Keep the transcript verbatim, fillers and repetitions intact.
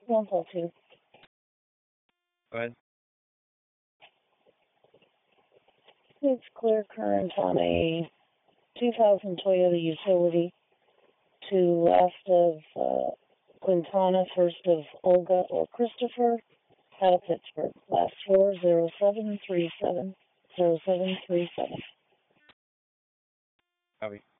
one call two. Go ahead. It's clear current on a two thousand Toyota Utility to last of uh, Quintana, first of Olga or Christopher, out of Pittsburgh. Last four zero seven three seven zero seven three seven. Copy.